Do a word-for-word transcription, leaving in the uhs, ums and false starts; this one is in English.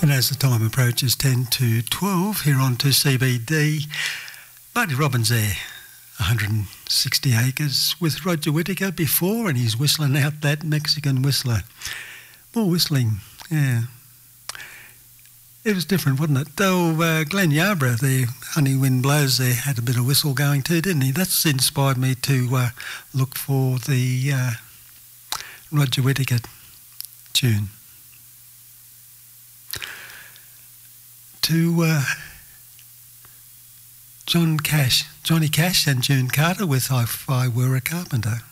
And as the time approaches ten to twelve here on two C B D, Marty Robbins there, one hundred sixty acres with Roger Whittaker before, and he's whistling out that Mexican whistler. More whistling, yeah. It was different, wasn't it? Though uh, Glenn Yarborough, the Honey Wind Blows there, had a bit of whistle going too, didn't he? That's inspired me to uh, look for the uh, Roger Whittaker tune. To uh, John Cash, Johnny Cash and June Carter with If I Were a Carpenter.